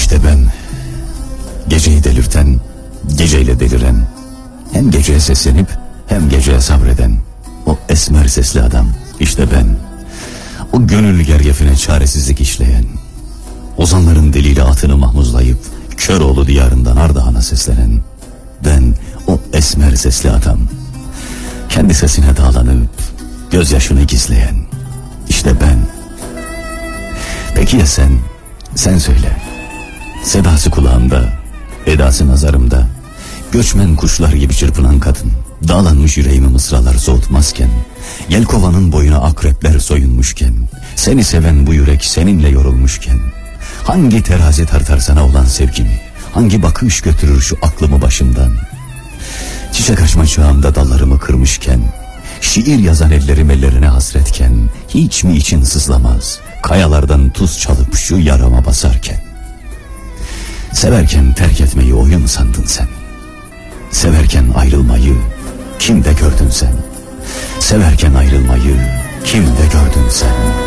İşte ben, geceyi delirten, geceyle deliren, hem geceye seslenip hem geceye sabreden o esmer sesli adam. İşte ben, o gönül gergefine çaresizlik işleyen, ozanların diliyle atını mahmuzlayıp Köroğlu diyarından Ardahan'a seslenen, ben o esmer sesli adam. Kendi sesine dağlanıp gözyaşını gizleyen, işte ben. Peki ya sen? Sen söyle. Sedası kulağımda, edası nazarımda, göçmen kuşlar gibi çırpınan kadın, dağlanmış yüreğimi mısralar soğutmazken, yelkovanın boyuna akrepler soyunmuşken, seni seven bu yürek seninle yorulmuşken, hangi terazi tartar sana olan sevgimi, hangi bakış götürür şu aklımı başımdan? Çiçek açma çağımda dallarımı kırmışken, şiir yazan ellerim ellerine hasretken, hiç mi için sızlamaz, kayalardan tuz çalıp şu yarama basarken? Severken terk etmeyi oyun mu sandın sen? Severken ayrılmayı kimde gördün sen? Severken ayrılmayı kimde gördün sen?